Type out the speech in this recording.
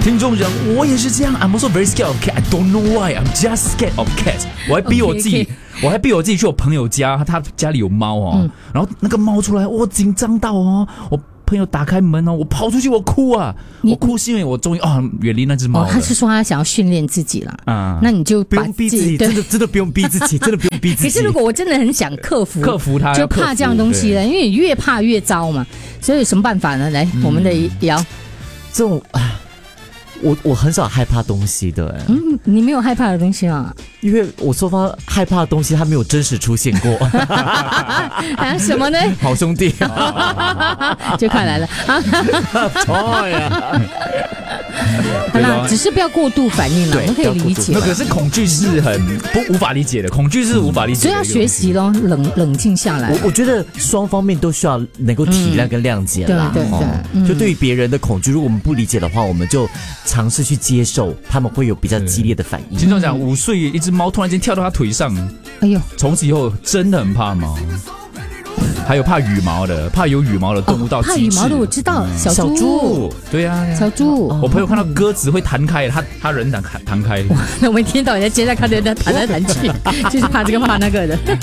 听众讲，我也是这样 ，I'm also very scared of cat. I don't know why. I'm just scared of cats. 我还逼我自己， Okay. 我还逼我自己去我朋友家，他家里有猫哦，然后那个猫出来，我紧张到哦，我朋友打开门哦，我跑出去，我哭啊，我哭是因为我终于远离那只猫了。 他是说他想要训练自己啦，那你就不用逼自己，真的不用逼自己，真的不用逼自己。 可是如果我真的很想克服它， 就怕这样东西了，因为你越怕越糟嘛，所以有什么办法呢？来，我们的瑶， 这种我很少害怕东西的， 你没有害怕的东西啊？ 因为我说发害怕的东西，它没有真实出现过。 什么呢？ 好兄弟， 就快来了错呀！ 好啦，只是不要过度反应了，我们可以理解。 那可是恐惧是无法理解的，恐惧是无法理解的， 所以要学习咯，冷静下来。 我觉得双方面都需要能够体谅跟谅解啦。 对， 就对于别人的恐惧，如果我们不理解的话，我们就尝试去接受，他们会有比较激烈的反应。 经常讲5岁一只猫突然间跳到他腿上， 哎呦， 从此以后真的很怕猫。还有怕羽毛的，怕有羽毛的动物到极致。 怕羽毛的我知道，小猪， 对啊， 小猪。 我朋友看到鸽子会弹开，他人弹开。 那我们一天到晚在街上看到它弹来弹去，就是怕这个怕那个的。